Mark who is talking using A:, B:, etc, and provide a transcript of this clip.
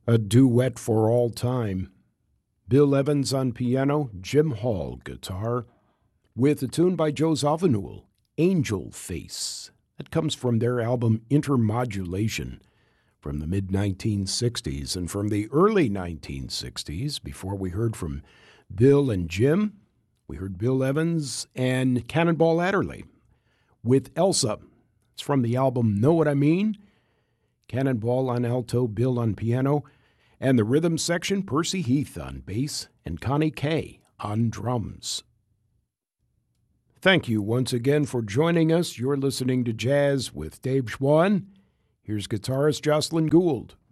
A: A duet for all time. Bill Evans on piano, Jim Hall guitar, with a tune by Joe Zawinul, Angel Face. That comes from their album Intermodulation from the mid-1960s. And from the early 1960s, before we heard from Bill and Jim, we heard Bill Evans and Cannonball Adderley with Elsa. It's from the album Know What I Mean? Cannonball on alto, Bill on piano, and the rhythm section, Percy Heath on bass and Connie Kay on drums. Thank you once again for joining us. You're listening to Jazz with Dave Schwann. Here's guitarist Jocelyn Gould.